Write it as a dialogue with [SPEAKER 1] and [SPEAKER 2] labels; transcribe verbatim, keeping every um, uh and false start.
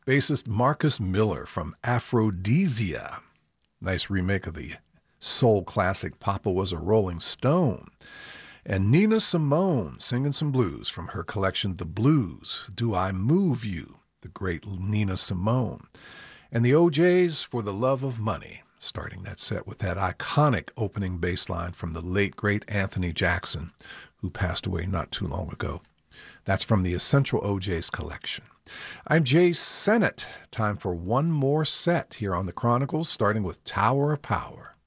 [SPEAKER 1] Bassist Marcus Miller from Aphrodisia. Nice remake of the soul classic Papa Was a Rolling Stone. And Nina Simone singing some blues from her collection The Blues, Do I Move You, the great Nina Simone. And the O Js For the Love of Money, starting that set with that iconic opening bass line from the late, great Anthony Jackson, who passed away not too long ago. That's from the Essential O Js collection. I'm Jay Sennett. Time for one more set here on the Chronicles, starting with Tower of Power.